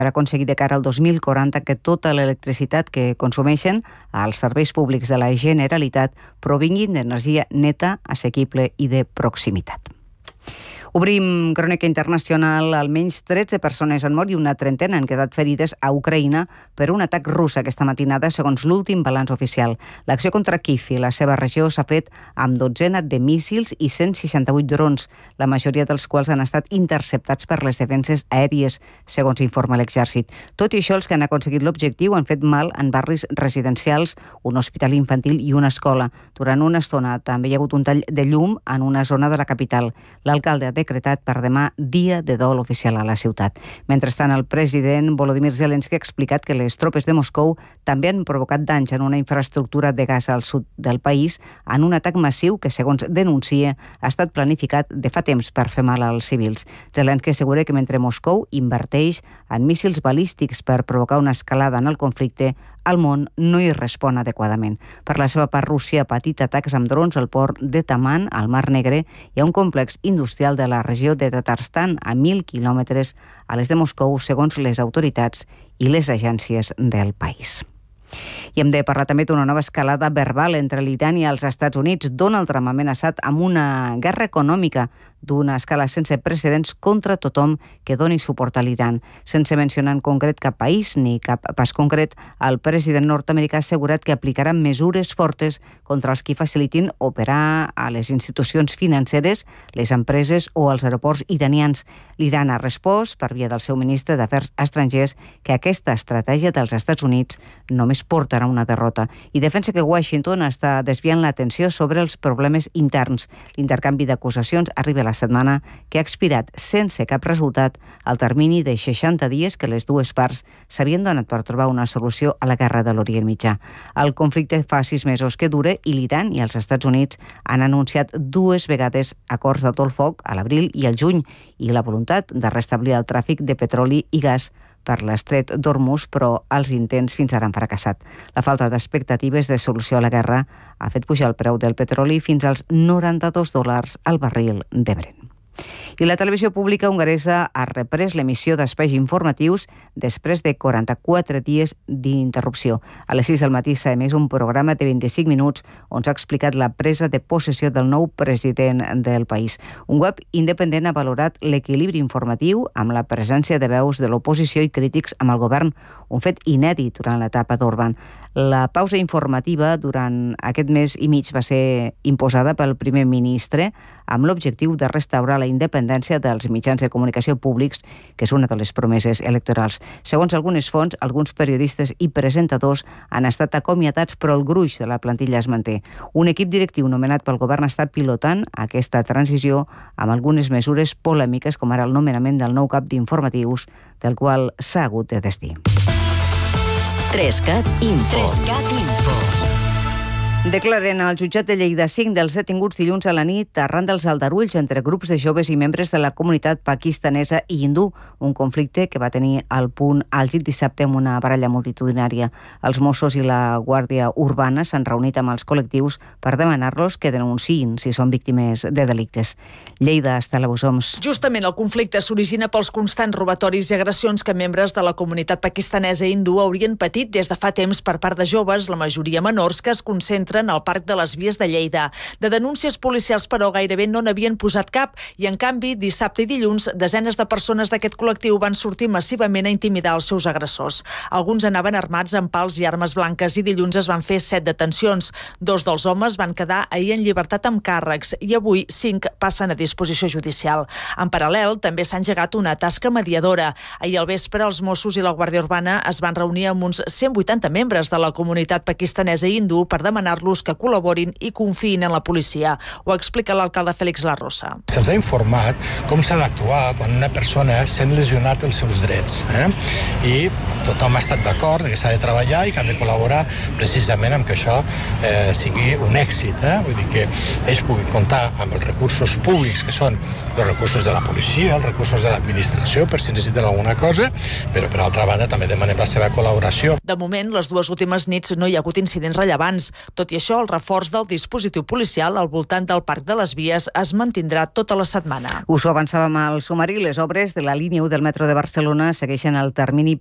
aconseguir de cara al 2040 que tota l'electricitat que consumeixen als serveis públics de la Generalitat provinguin d'energia neta, assequible i de proximitat. Obrim crònica internacional. Almenys 13 persones han mort i una trentena han quedat ferides a Ucraïna per un atac rus aquesta matinada, segons l'últim balanç oficial. L'acció contra Kíev i la seva regió s'ha fet amb dotzena de míssils i 168 drons, la majoria dels quals han estat interceptats per les defenses aèries, segons informa l'exèrcit. Tot i això, els que han aconseguit l'objectiu han fet mal en barris residencials, un hospital infantil i una escola. Durant una estona també hi ha hagut un tall de llum en una zona de la capital. L'alcalde ha decretat per demà dia de dol oficial a la ciutat. Mentrestant, el president Volodymyr Zelensky ha explicat que les tropes de Moscou també han provocat danys en una infraestructura de gas al sud del país en un atac massiu que, segons denuncia, ha estat planificat de fa temps per fer mal als civils. Zelensky assegura que mentre Moscou inverteix en míssils balístics per provocar una escalada en el conflicte, el món no hi respon adequadament. Per la seva part, Rússia ha patit atacs amb drons al port de Taman, al Mar Negre, i a un complex industrial de la regió de Tatarstan, a 1.000 quilòmetres a l'est de Moscou, segons les autoritats i les agències del país. I hem de parlar també d'una nova escalada verbal entre l'Iran i els Estats Units. Donald Trump ha amenaçat amb una guerra econòmica d'una escala sense precedents contra tothom que doni suport a l'Iran. Sense mencionar en concret cap país ni cap pas concret, el president nord-americà ha assegurat que aplicarà mesures fortes contra els qui facilitin operar a les institucions financeres, les empreses o els aeroports iranians. L'Iran ha respost, per via del seu ministre d'Afers Estrangers, que aquesta estratègia dels Estats Units només portarà una derrota i defensa que Washington està desviant l'atenció sobre els problemes interns. L'intercanvi d'acusacions arriba a la setmana que ha expirat sense cap resultat el termini de 60 dies que les dues parts s'havien donat per trobar una solució a la guerra de l'Orient Mitjà. El conflicte fa 6 mesos que dura i l'Iran i els Estats Units han anunciat 2 vegades acords d'alto el foc a l'abril i al juny i la voluntat de restablir el tràfic de petroli i gas per l'estret d'Hormuz, però els intents fins ara han fracassat. La falta d'expectatives de solució a la guerra ha fet pujar el preu del petroli fins als $92 al barril de Brent. I la televisió pública hongaresa ha reprès l'emissió d'espais informatius després de 44 dies d'interrupció. A les 6 del matí s'ha emès un programa de 25 minuts on s'ha explicat la presa de possessió del nou president del país. Un web independent ha valorat l'equilibri informatiu amb la presència de veus de l'oposició i crítics amb el govern, un fet inèdit durant l'etapa d'Orbán. La pausa informativa durant aquest mes i mig va ser imposada pel primer ministre amb l'objectiu de restaurar la independència dels mitjans de comunicació públics, que és una de les promeses electorals. Segons algunes fonts, alguns periodistes i presentadors han estat acomiadats, però el gruix de la plantilla es manté. Un equip directiu nomenat pel govern està pilotant aquesta transició amb algunes mesures polèmiques, com ara el nomenament del nou cap d'informatius, del qual s'ha hagut de desdir. 3CAT Info. Declaren al jutjat de Lleida 5 dels detinguts dilluns a la nit arran dels aldarulls entre grups de joves i membres de la comunitat pakistanesa i hindú, un conflicte que va tenir el punt àlgid dissabte amb una baralla multitudinària. Els Mossos i la Guàrdia Urbana s'han reunit amb els col·lectius per demanar-los que denunciïn si són víctimes de delictes. Lleida, Estela Bosoms. Justament el conflicte s'origina pels constants robatoris i agressions que membres de la comunitat pakistanesa i hindú haurien patit des de fa temps per part de joves, la majoria menors, que es concentren al Parc de les Vies de Lleida. De denúncies policials, però, gairebé no n'havien posat cap i, en canvi, dissabte i dilluns, desenes de persones d'aquest col·lectiu van sortir massivament a intimidar els seus agressors. Alguns anaven armats amb pals i armes blanques i dilluns es van fer 7 detencions. 2 dels homes van quedar ahir en llibertat amb càrrecs i avui 5 passen a disposició judicial. En paral·lel, també s'ha engegat una tasca mediadora. Ahir al vespre, els Mossos i la Guàrdia Urbana es van reunir amb uns 180 membres de la comunitat pakistanesa i hindú per demanar-los que col·laborin i confiïn en la policia. Ho explica l'alcalde Félix La Rosa. Se'ns ha informat com s'ha d'actuar quan una persona s'ha lesionat els seus drets. I tothom ha estat d'acord que s'ha de treballar i que han de col·laborar precisament amb que això sigui un èxit. Vull dir que ells puguin comptar amb els recursos públics, que són els recursos de la policia, els recursos de l'administració, per si necessiten alguna cosa, però per altra banda també demanem la seva col·laboració. De moment, les 2 últimes nits no hi ha hagut incidents rellevants. Tot Tot i això, el reforç del dispositiu policial al voltant del Parc de les Vies es mantindrà tota la setmana. Us ho avançàvem al sumari. Les obres de la línia 1 del metro de Barcelona segueixen el termini